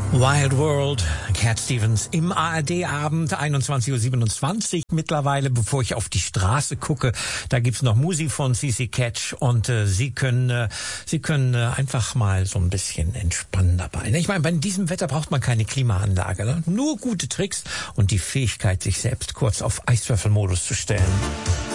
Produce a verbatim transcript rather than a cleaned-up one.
Wild World, Cat Stevens im A R D-Abend, einundzwanzig Uhr siebenundzwanzig mittlerweile, bevor ich auf die Straße gucke. Da gibt's noch Musik von C C Catch und äh, Sie können äh, Sie können äh, einfach mal so ein bisschen entspannen dabei. Ich meine, bei diesem Wetter braucht man keine Klimaanlage, ne? Nur gute Tricks und die Fähigkeit, sich selbst kurz auf Eiswürfelmodus zu stellen.